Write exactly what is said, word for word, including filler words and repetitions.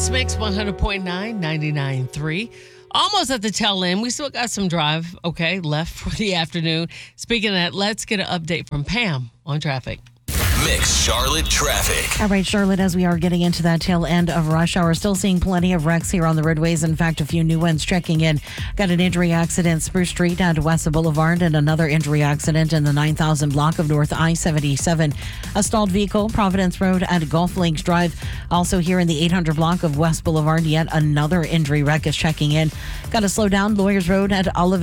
This Mix one hundred point nine, ninety-nine point three. Almost at the tail end. We still got some drive, okay, left for the afternoon. Speaking of that, let's get an update from Pam on traffic. Mix Charlotte traffic. All right, Charlotte, as we are getting into that tail end of rush hour, still seeing plenty of wrecks here on the roadways. In fact, a few new ones checking in. Got an injury accident, Spruce Street down to West Boulevard, and another injury accident in the nine thousand block of North I seventy-seven. A stalled vehicle, Providence Road at Gulf Lakes Drive. Also here in the eight hundred block of West Boulevard, yet another injury wreck is checking in. Got to slow down Lawyers Road at Olive